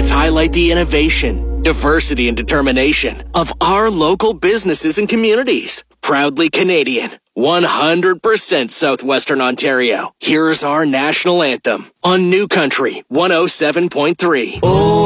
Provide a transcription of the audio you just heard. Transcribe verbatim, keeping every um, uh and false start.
Let's highlight the innovation, diversity, and determination of our local businesses and communities. Proudly Canadian, one hundred percent Southwestern Ontario. Here's our national anthem on New Country one oh seven point three. Oh.